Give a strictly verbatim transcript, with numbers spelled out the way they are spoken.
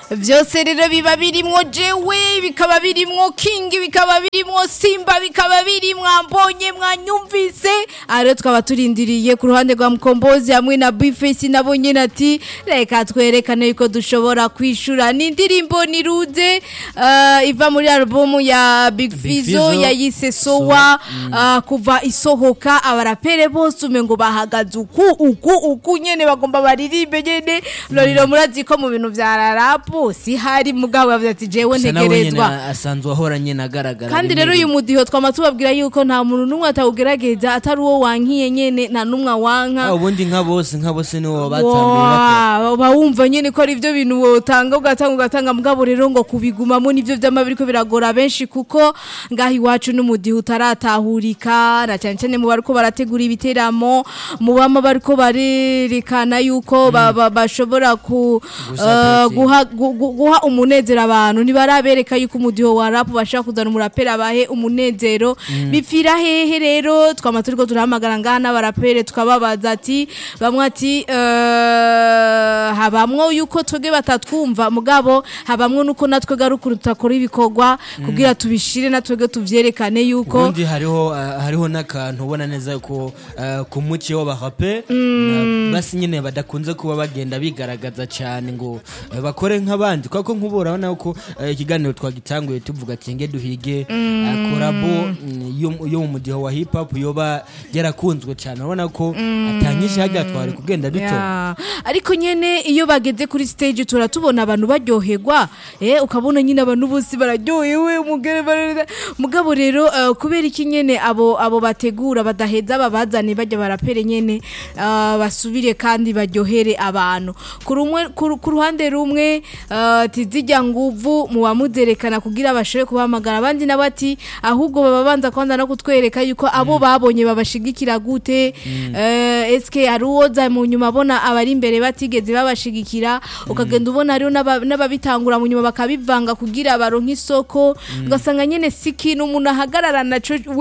Vyose rero biba birimwo jewe bikaba birimwo King bikaba birimwo Simba bikaba birimwo Ambonye mwanyumvise ari twaba turindiriye ku ruhande rwa Mkombozi hamwe na Bface nabonye nati reka twerekane yuko dushobora kwishura n'indirimbo niruze uh, iva muri album ya Big Fizzo yayise Sowa uh, kuva isohoka abarapere bose umengo bahagaze uku uku uku nyene bagomba baririmbe nyene loriro murazi ko mu bintu vya rap si hari mugabo yavuze ati jewe ntegerezwa asanzwe ahoranye nagaragara kandi rero uyu mudiho twamatubabwira yuko nta muntu numwe atawugerageza atari uwo wankiye nyene nta numwe wanka ubundi nka bose nka bose ni wo batambiye bawumva nyene ko ari ivyo bintu wotanga ugatanga ugatanga mugabo rero ngo kubigumamo nivyo vy'amabiri ko biragora benshi kuko ngahi wacu n'umudiho utaratahurika na cyane cyane mu bariko barategura ibiteramo mu bama bariko barerekana yuko bashobora ku guha guha umunezero abantu ntibarabereka yuko umudiho wa rap bashaka kuzana umurapera abahe umunezero mm. bipfira hehe rero twama turiko turahamagara ngaha n'abarapere tukababaza ati bamwe ati uh, habamwo yuko twege batatwumva mugabo habamwo nuko natwe garukuru tutakora ibikorwa mm. kugira tubishire natwege tuvyerekane yuko ubundi hariho uh, hariho nakantu ubona neza ko uh, ku muci w'abahape mm. basi nyene badakunze kuba bagenda bigaragaza cyane ngo uh, bakore nk'abandi kwako nkubora urabona uko ikiganiro twagitanguye tuvuga ati nge duhige korabo yo mu mudiho wa hip hop yoba yarakunzwe cyane urabona ko atanyisha hajya twari kugenda duto ariko nyene iyo bageze kuri stage turatubona abantu baryoherwa eh ukabona nyine abantu bose bararyohewe umugere mugabo rero kubera iki nyene abo abo bategura badaheza babazane bajya barapere nyene basubire kandi baryohere abantu ku rumwe ku ruhande rumwe Uh, tizijya nguvu muwamuzerekana kugira abashobe kubahamagara abandi nabati ahubwo bababanza kwanda no kutwereka yuko abo mm. babonye babashigikira gute mm. uh, eske aruwoza mu nyuma bona abari imbere batigeze babashigikira mm. ukagenda ubona ari n'ababitangura mu nyuma bakabivanga kugira baronka isoko mm. ugasanga nyene siki n'umuntu ahagarara naco